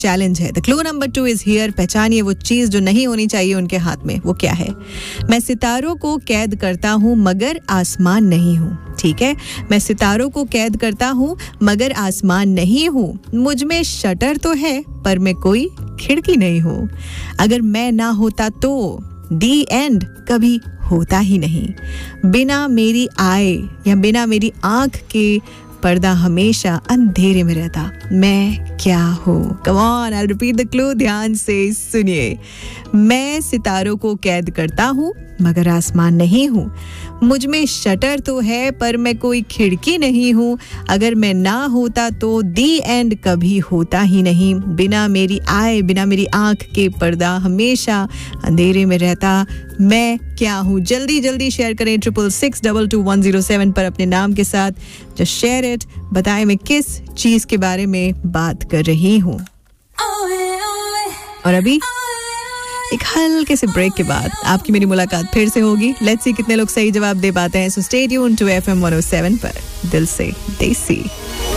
Challenge है. The clue number 2 is here. पहचानिए वो चीज जो नहीं होनी चाहिए उनके हाथ में. वो क्या है? मैं सितारों को कैद करता हूँ मगर आसमान नहीं हूँ. ठीक है, मैं सितारों को कैद करता हूँ मगर आसमान नहीं हूँ. मुझ में शटर तो है पर मैं कोई खिड़की नहीं हूँ. अगर मैं ना होता तो दी एंड कभी होता ही नहीं. बिना मेरी आए या बिना मेरी आंख के पर्दा हमेशा अंधेरे में रहता. मैं क्या हूँ? Come on, I repeat the clue. ध्यान से सुनिए. मैं सितारों को कैद करता हूँ मगर आसमान नहीं हूँ. मुझ में शटर तो है पर मैं कोई खिड़की नहीं हूँ. अगर मैं ना होता तो दी एंड कभी होता ही नहीं. बिना मेरी आए बिना मेरी आंख के पर्दा हमेशा अंधेरे में रहता. मैं क्या हूँ? जल्दी जल्दी शेयर करें 66622107 पर अपने नाम के साथ. Just share it. बताएं मैं किस चीज के बारे में बात कर रही हूँ. और अभी एक हल्के से ब्रेक के बाद आपकी मेरी मुलाकात फिर से होगी. लेट्स सी कितने लोग सही जवाब दे पाते हैं. So stay tuned to FM 107 पर दिल से देसी.